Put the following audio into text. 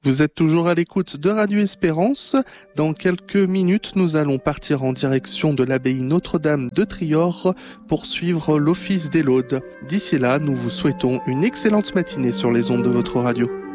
Vous êtes toujours à l'écoute de Radio Espérance. Dans quelques minutes, nous allons partir en direction de l'abbaye Notre-Dame de Trior pour suivre l'office des laudes. D'ici là, nous vous souhaitons une excellente matinée sur les ondes de votre radio.